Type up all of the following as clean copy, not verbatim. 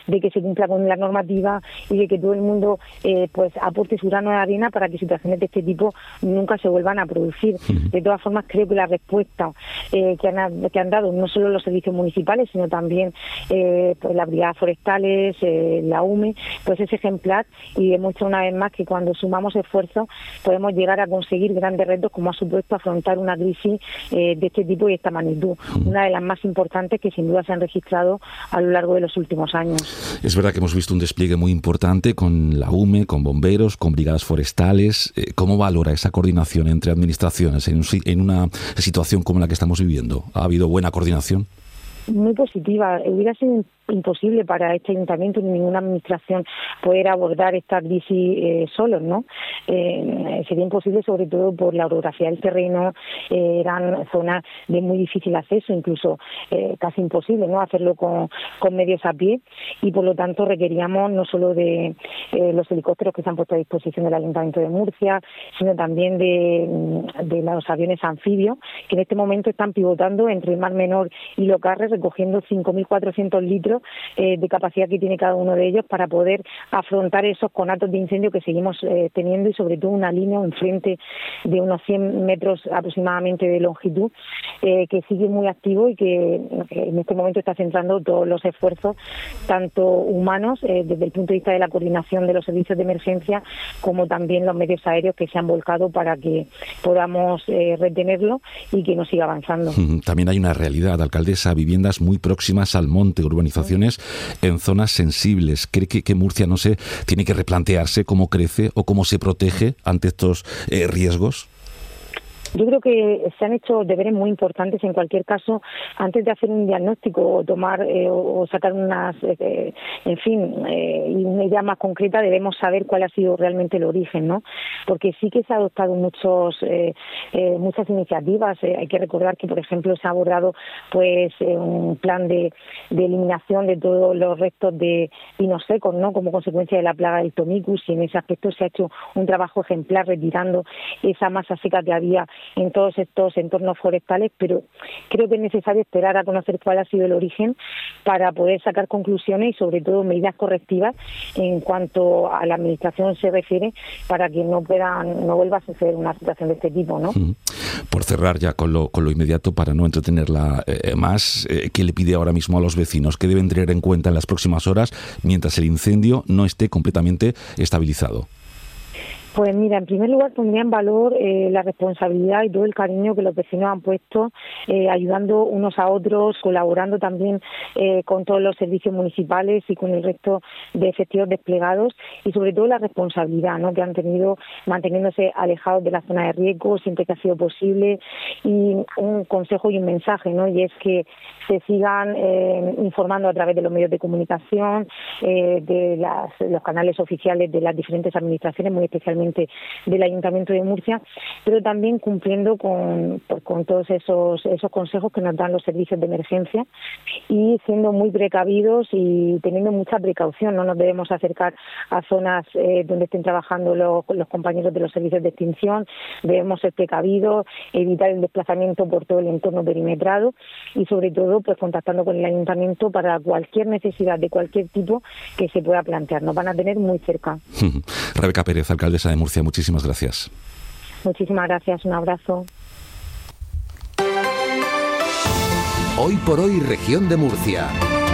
de que se cumpla con la normativa y de que todo el mundo pues aporte su grano de arena para que situaciones de este tipo nunca se vuelvan a producir. De todas formas, creo que la respuesta que han dado no solo los servicios municipales, sino también pues las brigadas forestales, la UME, pues es ejemplar y demuestra una vez más que cuando sumamos esfuerzos podemos llegar a conseguir grandes retos, como ha supuesto afrontar una crisis de este tipo y esta magnitud, una de las más importantes que sin duda se han registrado a lo largo de los últimos años. Es verdad que hemos visto un despliegue muy importante con la UME, con bomberos, con brigadas forestales. ¿Cómo valora esa coordinación entre administraciones en una situación como la que estamos viviendo? ¿Ha habido buena coordinación? Muy positiva. Hubiera sido imposible para este ayuntamiento ni ninguna administración poder abordar esta crisis solos, ¿no? Sería imposible, sobre todo por la orografía del terreno. Eran zonas de muy difícil acceso, incluso casi imposible, ¿no?, hacerlo con medios a pie, y por lo tanto requeríamos no solo de los helicópteros que se han puesto a disposición del Ayuntamiento de Murcia, sino también de los aviones anfibios que en este momento están pivotando entre el Mar Menor y Locarre, recogiendo 5.400 litros de capacidad que tiene cada uno de ellos para poder afrontar esos conatos de incendio que seguimos teniendo, y sobre todo una línea, un frente de unos 100 metros aproximadamente de longitud que sigue muy activo y que en este momento está centrando todos los esfuerzos, tanto humanos desde el punto de vista de la coordinación de los servicios de emergencia, como también los medios aéreos que se han volcado para que podamos retenerlo y que no siga avanzando. También hay una realidad, alcaldesa, viviendas muy próximas al monte, urbanizaciones en zonas sensibles. ¿Cree que Murcia, no sé, tiene que replantearse cómo crece o cómo se protege ante estos riesgos? Yo creo que se han hecho deberes muy importantes. En cualquier caso, antes de hacer un diagnóstico o tomar o sacar unas, una idea más concreta, debemos saber cuál ha sido realmente el origen, ¿no? Porque sí que se ha adoptado muchas iniciativas. Hay que recordar que, por ejemplo, se ha abordado pues un plan de eliminación de todos los restos de pinos secos, ¿no?, como consecuencia de la plaga del Tomicus, y en ese aspecto se ha hecho un trabajo ejemplar retirando esa masa seca que había en todos estos entornos forestales, pero creo que es necesario esperar a conocer cuál ha sido el origen para poder sacar conclusiones y sobre todo medidas correctivas en cuanto a la administración se refiere, para que no vuelva a suceder una situación de este tipo, ¿no? Por cerrar ya con lo inmediato, para no entretenerla más, ¿qué le pide ahora mismo a los vecinos? ¿Qué deben tener en cuenta en las próximas horas mientras el incendio no esté completamente estabilizado? Pues mira, en primer lugar pondría en valor la responsabilidad y todo el cariño que los vecinos han puesto ayudando unos a otros, colaborando también con todos los servicios municipales y con el resto de efectivos desplegados, y sobre todo la responsabilidad, ¿no?, que han tenido manteniéndose alejados de la zona de riesgo siempre que ha sido posible. Y un consejo y un mensaje, ¿no?, y es que se sigan informando a través de los medios de comunicación, de los canales oficiales de las diferentes administraciones, muy especialmente del Ayuntamiento de Murcia, pero también cumpliendo con todos esos consejos que nos dan los servicios de emergencia, y siendo muy precavidos y teniendo mucha precaución. No nos debemos acercar a zonas donde estén trabajando los compañeros de los servicios de extinción. Debemos ser precavidos, evitar el desplazamiento por todo el entorno perimetrado y sobre todo pues contactando con el Ayuntamiento para cualquier necesidad de cualquier tipo que se pueda plantear. Nos van a tener muy cerca. Rebeca Pérez, alcaldesa de Murcia, muchísimas gracias. Muchísimas gracias, un abrazo. Hoy por hoy, región de Murcia.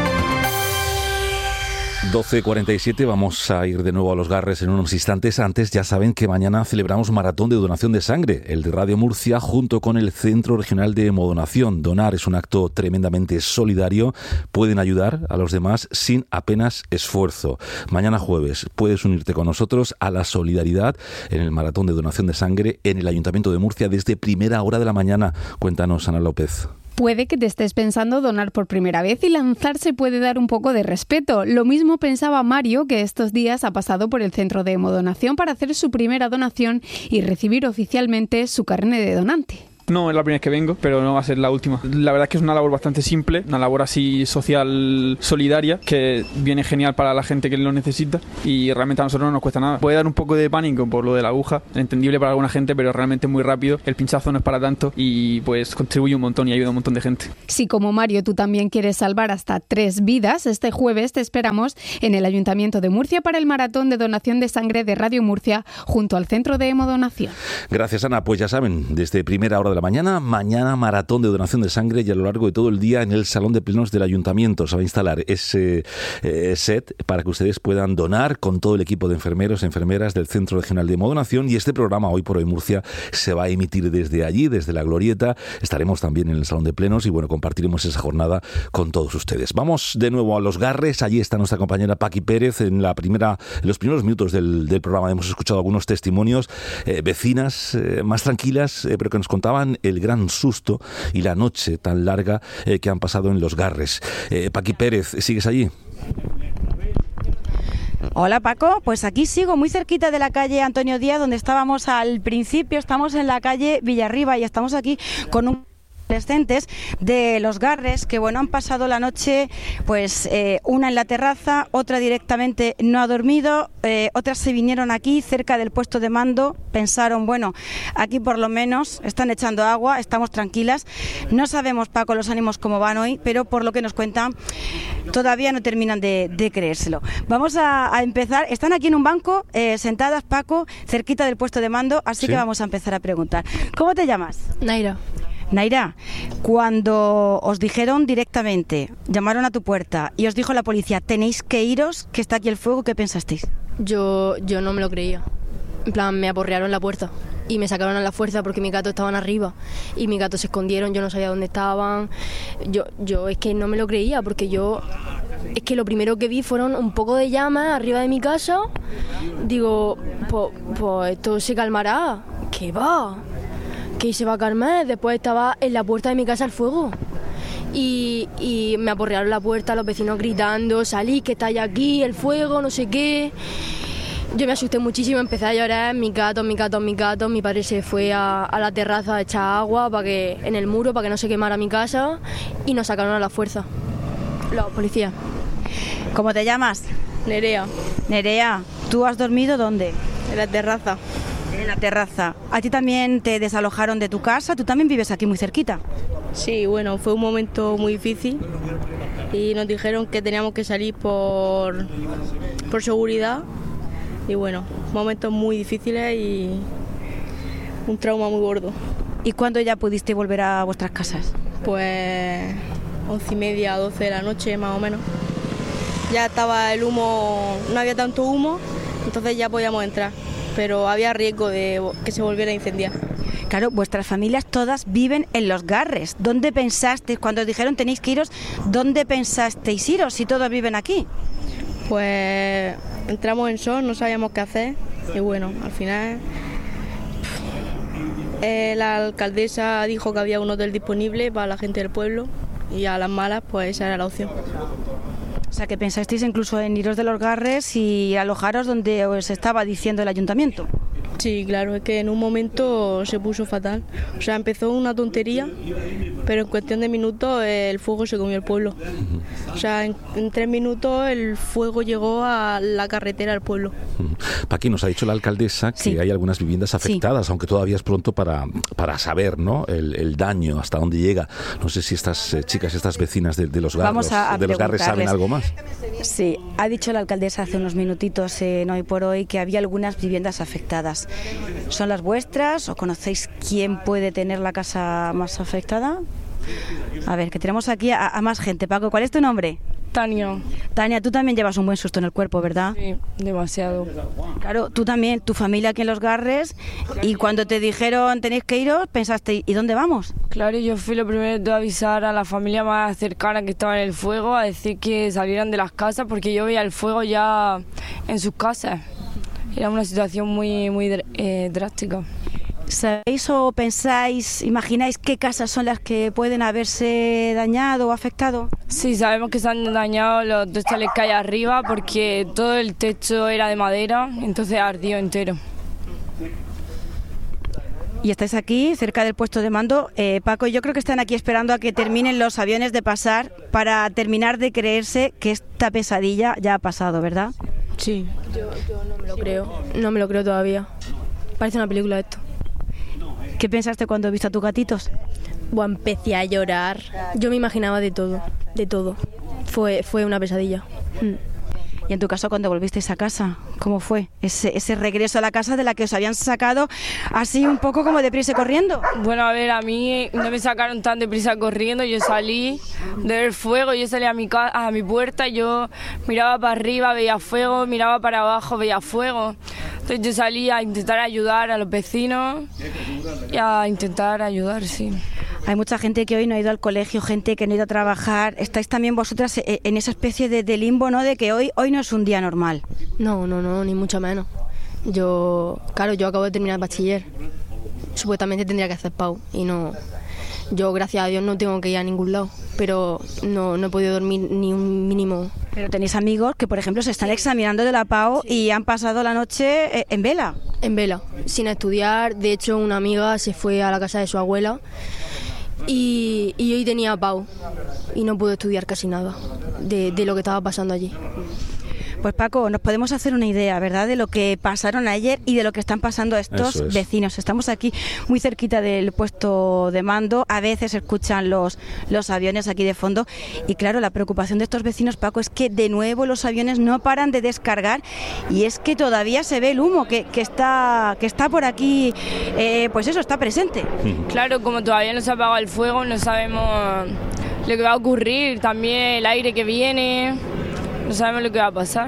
12:47, vamos a ir de nuevo a Los Garres en unos instantes. Antes, ya saben que mañana celebramos maratón de donación de sangre, el de Radio Murcia, junto con el Centro Regional de Hemodonación. Donar es un acto tremendamente solidario. Pueden ayudar a los demás sin apenas esfuerzo. Mañana jueves puedes unirte con nosotros a la solidaridad en el maratón de donación de sangre en el Ayuntamiento de Murcia desde primera hora de la mañana. Cuéntanos, Ana López. Puede que te estés pensando donar por primera vez y lanzarse puede dar un poco de respeto. Lo mismo pensaba Mario, que estos días ha pasado por el centro de hemodonación para hacer su primera donación y recibir oficialmente su carné de donante. No es la primera vez que vengo, pero no va a ser la última. La verdad es que es una labor bastante simple, una labor así social, solidaria, que viene genial para la gente que lo necesita y realmente a nosotros no nos cuesta nada. Puede dar un poco de pánico por lo de la aguja, entendible para alguna gente, pero realmente muy rápido. El pinchazo no es para tanto y pues contribuye un montón y ayuda a un montón de gente. Si como Mario tú también quieres salvar hasta 3 vidas, este jueves te esperamos en el Ayuntamiento de Murcia para el maratón de donación de sangre de Radio Murcia junto al Centro de Hemodonación. Gracias, Ana. Pues ya saben, desde primera hora de la mañana maratón de donación de sangre y a lo largo de todo el día en el Salón de Plenos del Ayuntamiento se va a instalar ese set para que ustedes puedan donar con todo el equipo de enfermeros, enfermeras del Centro Regional de Hemodonación, y este programa Hoy por Hoy Murcia se va a emitir desde allí, desde la Glorieta. Estaremos también en el Salón de Plenos y bueno, compartiremos esa jornada con todos ustedes. Vamos de nuevo a Los Garres. Allí está nuestra compañera Paqui Pérez. En los primeros minutos del programa hemos escuchado algunos testimonios, vecinas más tranquilas, pero que nos contaban el gran susto y la noche tan larga que han pasado en Los Garres. Paqui Pérez, ¿sigues allí? Hola Paco, pues aquí sigo muy cerquita de la calle Antonio Díaz, donde estábamos al principio. Estamos en la calle Villarriba y estamos aquí con un adolescentes de Los Garres que bueno, han pasado la noche, pues una en la terraza, otra directamente no ha dormido, otras se vinieron aquí cerca del puesto de mando, pensaron, bueno, aquí por lo menos están echando agua, estamos tranquilas. No sabemos, Paco, los ánimos cómo van hoy, pero por lo que nos cuentan todavía no terminan de creérselo. Vamos a empezar. Están aquí en un banco sentadas, Paco, cerquita del puesto de mando, así que vamos a empezar a preguntar. ¿Cómo te llamas? Naira. Naira, cuando os dijeron directamente, llamaron a tu puerta y os dijo la policía, tenéis que iros, que está aquí el fuego, ¿qué pensasteis? Yo no me lo creía. En plan, me aporrearon la puerta y me sacaron a la fuerza porque mis gatos estaban arriba y mis gatos se escondieron, yo no sabía dónde estaban. Yo es que no me lo creía porque es que lo primero que vi fueron un poco de llamas arriba de mi casa. Digo, pues esto se calmará. ¿Qué va? Que se va a calmar. Después estaba en la puerta de mi casa el fuego y me aporrearon la puerta, los vecinos gritando, salí, que estáis aquí, el fuego, no sé qué. Yo me asusté muchísimo, empecé a llorar, mi gato. Mi padre se fue a la terraza a echar agua en el muro para que no se quemara mi casa y nos sacaron a la fuerza los policías. ¿Cómo te llamas? Nerea. Nerea, ¿tú has dormido dónde? En la terraza. En la terraza. ¿A ti también te desalojaron de tu casa? ¿Tú también vives aquí muy cerquita? Sí, bueno, fue un momento muy difícil y nos dijeron que teníamos que salir por seguridad y bueno, momentos muy difíciles y un trauma muy gordo. ¿Y cuándo ya pudiste volver a vuestras casas? Pues 11:30, 12 de la noche más o menos. Ya estaba el humo, no había tanto humo, entonces ya podíamos entrar, pero había riesgo de que se volviera a incendiar. Claro, vuestras familias todas viven en Los Garres. ¿Dónde pensasteis, cuando os dijeron tenéis que iros, dónde pensasteis iros si todos viven aquí? Pues entramos en shock, no sabíamos qué hacer y bueno, al final la alcaldesa dijo que había un hotel disponible para la gente del pueblo y a las malas pues esa era la opción. O sea, que pensasteis incluso en iros de Los Garres y alojaros donde os estaba diciendo el ayuntamiento. Sí, claro, es que en un momento se puso fatal. O sea, empezó una tontería, pero en cuestión de minutos el fuego se comió el pueblo. O sea, en 3 minutos el fuego llegó a la carretera del pueblo. Paqui, nos ha dicho la alcaldesa que hay algunas viviendas afectadas, aunque todavía es pronto para saber, ¿no?, el daño, hasta dónde llega. No sé si estas chicas, estas vecinas de Los Garres saben algo más. Sí, ha dicho la alcaldesa hace unos minutitos en Hoy por Hoy que había algunas viviendas afectadas. ¿Son las vuestras o conocéis quién puede tener la casa más afectada? A ver, que tenemos aquí a más gente. Paco, ¿cuál es tu nombre? Tania. Tania, tú también llevas un buen susto en el cuerpo, ¿verdad? Sí, demasiado. Claro, tú también, tu familia aquí en Los Garres, y cuando te dijeron tenéis que iros, pensaste, ¿y dónde vamos? Claro, yo fui lo primero de avisar a la familia más cercana que estaba en el fuego, a decir que salieran de las casas porque yo veía el fuego ya en sus casas. Era una situación muy drástica. ¿Sabéis o pensáis, imagináis qué casas son las que pueden haberse dañado o afectado? Sí, sabemos que se han dañado los 2 chalets que hay arriba porque todo el techo era de madera, entonces ardió entero. Y estáis aquí, cerca del puesto de mando. Paco, yo creo que están aquí esperando a que terminen los aviones de pasar para terminar de creerse que esta pesadilla ya ha pasado, ¿verdad? Sí. Yo no me lo creo. No me lo creo todavía. Parece una película esto. ¿Qué pensaste cuando viste a tus gatitos? Bueno, empecé a llorar. Yo me imaginaba de todo, de todo. Fue una pesadilla. Y en tu caso, cuando volvisteis a casa, ¿cómo fue ese regreso a la casa de la que os habían sacado así un poco como deprisa y corriendo? Bueno, a ver, a mí no me sacaron tan deprisa corriendo. Yo salí de ver fuego, yo salí a mi puerta, yo miraba para arriba, veía fuego, miraba para abajo, veía fuego. Entonces yo salí a intentar ayudar a los vecinos y a intentar ayudar, sí. Hay mucha gente que hoy no ha ido al colegio, gente que no ha ido a trabajar. ¿Estáis también vosotras en esa especie de limbo, ¿no? De que hoy no es un día normal. No, ni mucho menos. Yo acabo de terminar el bachiller. Supuestamente tendría que hacer PAU y no. Yo, gracias a Dios, no tengo que ir a ningún lado, pero no he podido dormir ni un mínimo. Pero tenéis amigos que, por ejemplo, se están examinando de la PAU y han pasado la noche en vela. En vela, sin estudiar. De hecho, una amiga se fue a la casa de su abuela y hoy tenía PAU y no pude estudiar casi nada de lo que estaba pasando allí. Pues Paco, nos podemos hacer una idea, ¿verdad?, de lo que pasaron ayer y de lo que están pasando estos vecinos. Estamos aquí muy cerquita del puesto de mando, a veces escuchan los aviones aquí de fondo y claro, la preocupación de estos vecinos, Paco, es que de nuevo los aviones no paran de descargar y es que todavía se ve el humo que está por aquí, pues eso, está presente. Claro, como todavía no se ha apagado el fuego, no sabemos lo que va a ocurrir, también el aire que viene. No sabemos lo que va a pasar.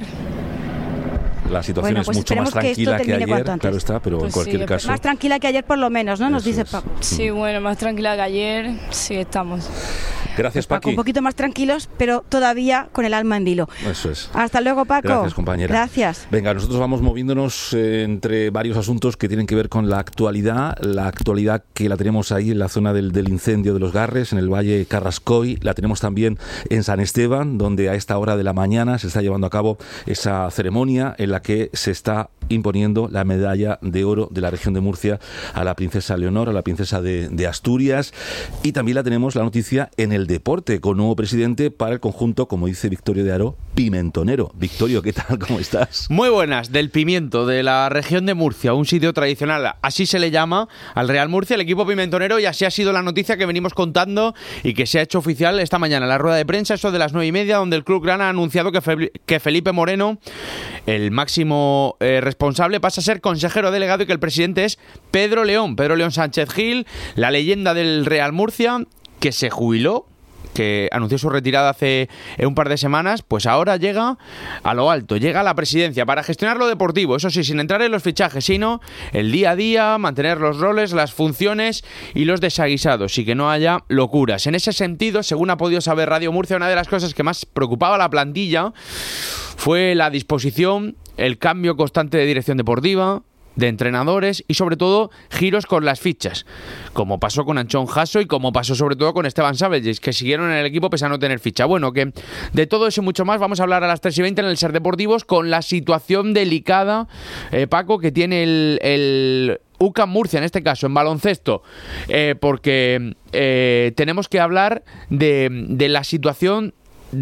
La situación es mucho más tranquila que ayer, claro está, pero pues en cualquier caso... Más tranquila que ayer por lo menos, ¿no? Nos dice Paco. Sí, bueno, más tranquila que ayer, sí estamos. Gracias, Paqui. Un poquito más tranquilos, pero todavía con el alma en vilo. Eso es. Hasta luego, Paco. Gracias, compañera. Gracias. Venga, nosotros vamos moviéndonos entre varios asuntos que tienen que ver con la actualidad que la tenemos ahí en la zona del incendio de los Garres, en el Valle Carrascoy, la tenemos también en San Esteban, donde a esta hora de la mañana se está llevando a cabo esa ceremonia en la que se está imponiendo la medalla de oro de la región de Murcia a la princesa Leonor, a la princesa de Asturias, y también la tenemos la noticia en el deporte, con nuevo presidente para el conjunto, como dice Victorio de Aro, pimentonero. Victorio, ¿qué tal? ¿Cómo estás? Muy buenas, del pimiento, de la región de Murcia, un sitio tradicional, así se le llama al Real Murcia, el equipo pimentonero, y así ha sido la noticia que venimos contando y que se ha hecho oficial esta mañana en la rueda de prensa, eso de las 9:30, donde el Club Grana ha anunciado que Felipe Moreno, el máximo responsable, pasa a ser consejero delegado y que el presidente es Pedro León Sánchez Gil, la leyenda del Real Murcia, que se jubiló, que anunció su retirada hace un par de semanas, pues ahora llega a lo alto, llega a la presidencia para gestionar lo deportivo, eso sí, sin entrar en los fichajes, sino el día a día, mantener los roles, las funciones y los desaguisados y que no haya locuras. En ese sentido, según ha podido saber Radio Murcia, una de las cosas que más preocupaba a la plantilla fue la disposición, el cambio constante de dirección deportiva, de entrenadores y sobre todo giros con las fichas, como pasó con Anchón Jasso y como pasó sobre todo con Esteban Sábelles, que siguieron en el equipo pese a no tener ficha. Bueno, que de todo eso y mucho más vamos a hablar a las 3:20 en el Ser Deportivos, con la situación delicada, Paco, que tiene el UCAM Murcia, en este caso, en baloncesto, porque tenemos que hablar de la situación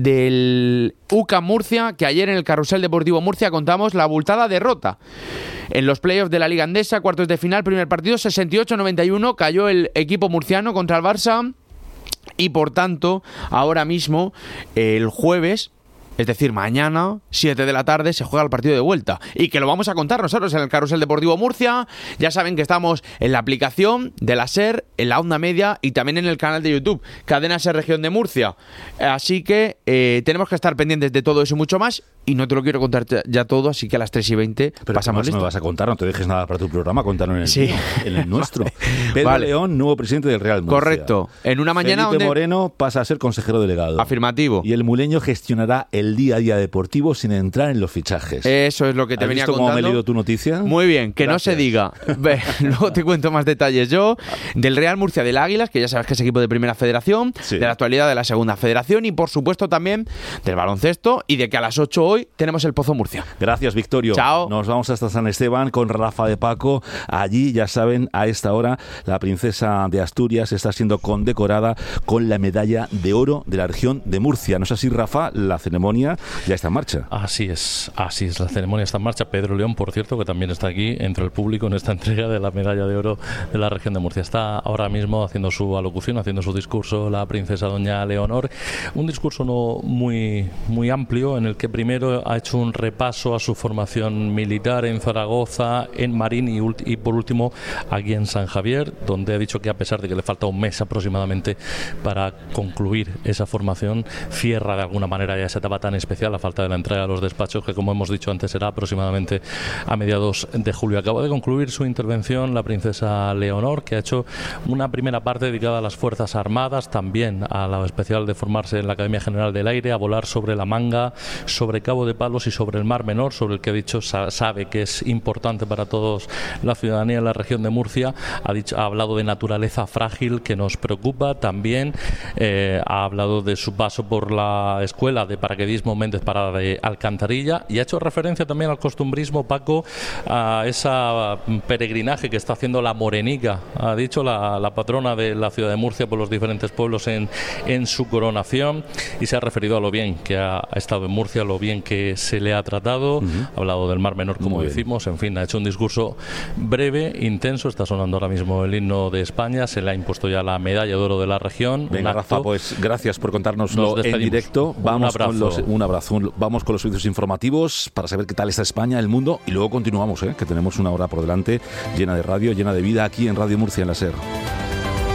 del UCAM Murcia, que ayer en el Carrusel Deportivo Murcia contamos la abultada derrota en los playoffs de la Liga Endesa, cuartos de final, primer partido 68-91, cayó el equipo murciano contra el Barça y por tanto ahora mismo el jueves, es decir, mañana, 7 de la tarde, se juega el partido de vuelta. Y que lo vamos a contar nosotros en el Carrusel Deportivo Murcia. Ya saben que estamos en la aplicación de la SER, en la Onda Media y también en el canal de YouTube, Cadena SER Región de Murcia. Así que tenemos que estar pendientes de todo eso y mucho más. Y no te lo quiero contar ya todo, así que a las 3:20 pasamos listo. Me vas a contar, no te dejes nada para tu programa, contarlo en el nuestro. Pedro León, nuevo presidente del Real Murcia. Correcto. En una mañana Felipe Moreno pasa a ser consejero delegado. Afirmativo. Y el muleño gestionará el día a día deportivo sin entrar en los fichajes. Eso es lo que te venía contando. ¿Cómo me he leído tu noticia? Muy bien, que Gracias. No se diga. Luego te cuento más detalles yo. Del Real Murcia del Águilas, que ya sabes que es equipo de Primera Federación, de la actualidad de la Segunda Federación y por supuesto también del baloncesto y de que a las 8 hoy tenemos el Pozo Murcia. Gracias, Victorio. Chao. Nos vamos hasta San Esteban con Rafa de Paco. Allí, ya saben, a esta hora la princesa de Asturias está siendo condecorada con la medalla de oro de la región de Murcia. ¿No es así, Rafa? La ceremonia ya está en marcha. Así es, la ceremonia está en marcha. Pedro León, por cierto, que también está aquí entre el público en esta entrega de la medalla de oro de la región de Murcia. Está ahora mismo haciendo su alocución, haciendo su discurso la princesa doña Leonor. Un discurso no muy amplio, en el que primero ha hecho un repaso a su formación militar en Zaragoza, en Marín y por último aquí en San Javier, donde ha dicho que a pesar de que le falta un mes aproximadamente para concluir esa formación, cierra de alguna manera ya esa etapa tan especial, a falta de la entrega a los despachos, que como hemos dicho antes será aproximadamente a mediados de julio. Acaba de concluir su intervención la princesa Leonor, que ha hecho una primera parte dedicada a las Fuerzas Armadas, también a la especial de formarse en la Academia General del Aire, a volar sobre la Manga, sobre Cabo de Palos y sobre el Mar Menor, sobre el que ha dicho sabe que es importante para todos la ciudadanía de la región de Murcia. Ha hablado de naturaleza frágil que nos preocupa también. Ha hablado de su paso por la escuela de paracaidismo Méndez Parada de Alcantarilla y ha hecho referencia también al costumbrismo, Paco, a esa peregrinaje que está haciendo la Morenica, ha dicho la patrona de la ciudad de Murcia, por los diferentes pueblos en su coronación, y se ha referido a lo bien que ha estado en Murcia, lo bien que se le ha tratado. Ha hablado del Mar Menor, como decimos. En fin, ha hecho un discurso breve, intenso. Está sonando ahora mismo el himno de España, se le ha impuesto ya la medalla de oro de la región. Venga, Rafa, pues gracias por contárnoslo en directo. Vamos un abrazo. Vamos con los servicios informativos para saber qué tal está España, el mundo, y luego continuamos, que tenemos una hora por delante llena de radio, llena de vida aquí en Radio Murcia en la SER.